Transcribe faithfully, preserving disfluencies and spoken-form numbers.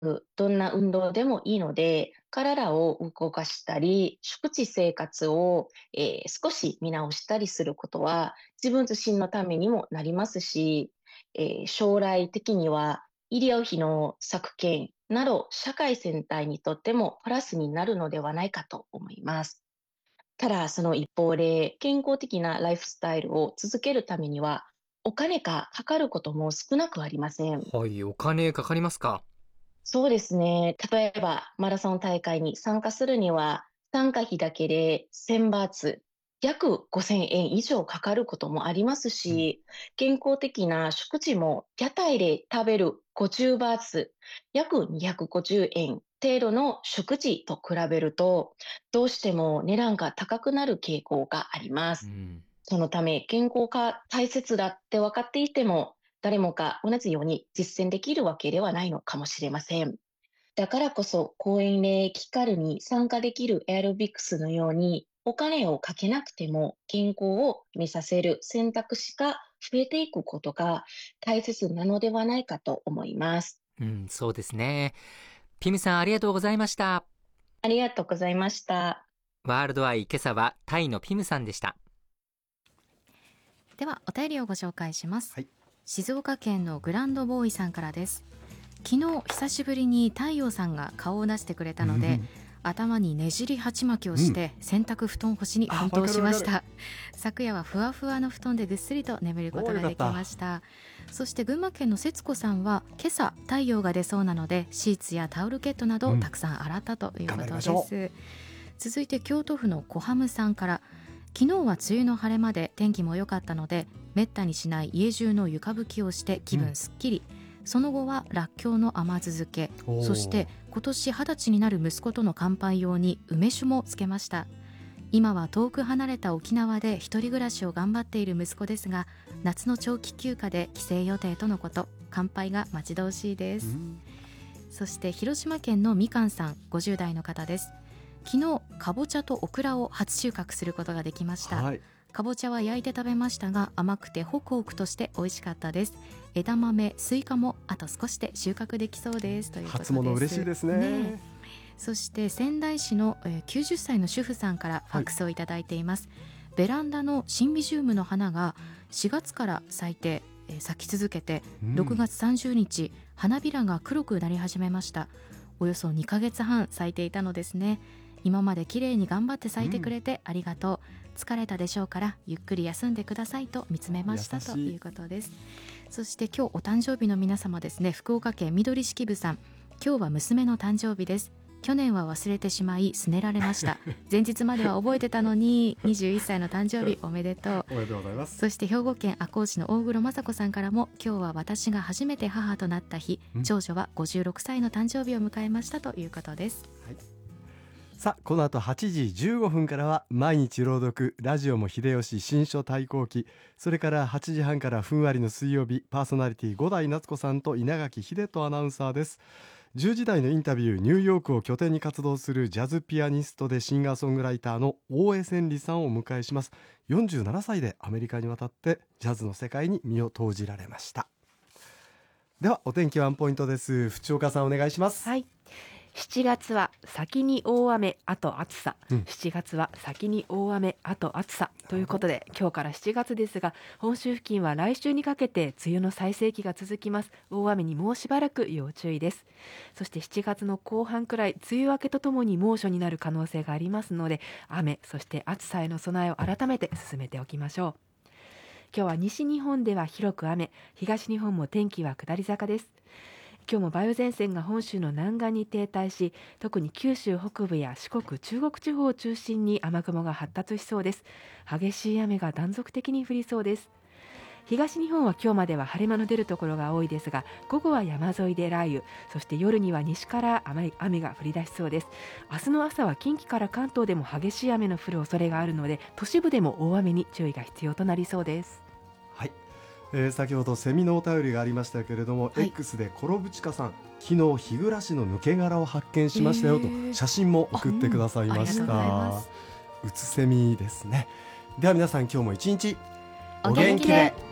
どんな運動でもいいので、体を動かしたり、宿地生活を、えー少し見直したりすることは、自分自身のためにもなりますし、えー将来的には医療費の削減など、社会全体にとってもプラスになるのではないかと思います。ただ、その一方で、健康的なライフスタイルを続けるためには、お金がかかることも少なくありません。 はい、お金かかりますか？ そうですね。例えば、マラソン大会に参加するには、参加費だけでせんバーツ、約ごせんえん以上かかることもありますうん。 し、健康的な食事も屋台で食べるごじゅうバーツ、約にひゃくごじゅうえん程度の食事と比べると、どうしても値段が高くなる傾向があります。 うん。 そのため、健康が大切だって分かっていても、誰もが同じように実践できるわけではないのかもしれません。だからこそ、公園で気軽に参加できるエアロビクスのように、お金をかけなくても健康を目指せる選択肢が増えていくことが大切なのではないかと思います。 うん、そうですね。ピムさん、ありがとうございました。 ありがとうございました。 ワールドアイ、今朝はタイのピムさんでした。 ではお便りをご紹介します。 はい。 静岡県のグランドボーイさんからです。昨日久しぶりに太陽さんが顔を出してくれたので、 うん頭にねじり鉢巻きをして洗濯布団干しに奮闘しましあわかるわた。昨夜はふわふわの布団でぐっすりと眠ることができました。そして群馬県の節子さんは、今朝太陽が出そうなのでシーツやタオルケットなどをたくさん洗ったということです。 頑張りま続いて京都府の小ハムさんから、昨日は梅雨の晴れ間で天気も良かったので、めったにしない家中の床拭きをして気分すっきり、その後はらっきょうの甘酢漬け、 おーそして今年はたちになる息子との乾杯用に梅酒もつけました。今は遠く離れた沖縄で一人暮らしを頑張っている息子ですが、夏の長期休暇で帰省予定とのこと。乾杯が待ち遠しいです。 うんそして広島県のみかんさん、ごじゅう代の方です。昨日かぼちゃとオクラを初収穫することができました。 はい。 かぼちゃは焼いて食べましたが、甘くてホクホクとして美味しかったです。枝豆、スイカもあと少しで収穫できそうですということです。 初物嬉しいですね。 ねえ。そして仙台市のえーきゅうじゅっさいの主婦さんからファックスをいただいています。ベランダのシンビジウムの花がしがつから咲いて、えー咲き続けて、 うんろくがつさんじゅうにち花びらが黒くなり始めました。およそにかげつはん咲いていたのですね。今まで綺麗に頑張って咲いてくれてありがとう、疲れたでしょうからゆっくり休んでくださいと見つめました優しいということです。そして今日お誕生日の皆様ですね。福岡県緑式部さん、今日は娘の誕生日です。去年は忘れてしまいすねられました。前日までは覚えてたのに、にじゅういっさいの誕生日おめでとう。 おめでとうございます。 そして兵庫県赤穂市の大黒雅子さんからも、今日は私が初めて母となった日、 うん長女はごじゅうろくさいの誕生日を迎えましたということです。 さあ、この後はちじじゅうごふんからは毎日朗読ラジオも秀吉新書対抗期、それからはちじはんからふんわりの水曜日、パーソナリティ五代夏子さんと稲垣秀人アナウンサーです。じゅうじ台のインタビュー、ニューヨークを拠点に活動するジャズピアニストでシンガーソングライターの大江千里さんをお迎えします。よんじゅうななさいでアメリカに渡ってジャズの世界に身を投じられました。ではお天気ワンポイントです。淵岡さんお願いします。 はい。しちがつは先に大雨あと暑さ、 うん、 しちがつは先に大雨あと暑さということで、今日からしちがつですが、本州付近は来週にかけて梅雨の最盛期が続きます。大雨にもうしばらく要注意です。そしてしちがつの後半くらい、梅雨明けとともに猛暑になる可能性がありますので、雨そして暑さへの備えを改めて進めておきましょう。今日は西日本では広く雨、東日本も天気は下り坂です。今日も梅雨前線が本州の南岸に停滞し、特に九州北部や四国、中国地方を中心に雨雲が発達しそうです。激しい雨が断続的に降りそうです。東日本は今日までは晴れ間の出るところが多いですが、午後は山沿いで雷雨、そして夜には西から雨、雨が降り出しそうです。明日の朝は近畿から関東でも激しい雨の降る恐れがあるので、都市部でも大雨に注意が必要となりそうです。 はい、えー、先ほどセミのお便りがありましたけれども、 はい、 X でコロブチカさん、昨日日暮らしの抜け殻を発見しましたよと写真も送ってくださいました。うつセミですね。では皆さん、今日も一日お元気で。